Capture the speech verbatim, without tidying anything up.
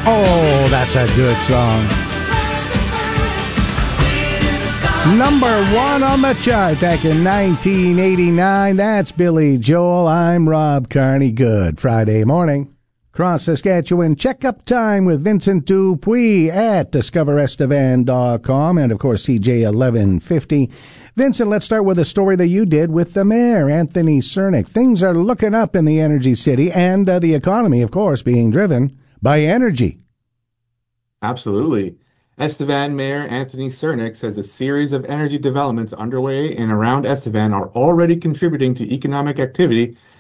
Oh, that's a good song. Number one on the chart back in nineteen eighty-nine. That's Billy Joel. I'm Rob Carney. Good Friday morning. Cross Saskatchewan checkup time with Vincent Dupuis at discover estevan dot com and, of course, C J eleven fifty. Vincent, let's start with a story that you did with the mayor, Anthony Cernick. Things are looking up in the Energy City and uh, the economy, of course, being driven by energy. Absolutely. Estevan Mayor Anthony Cernick says a series of energy developments underway and around Estevan are already contributing to economic activity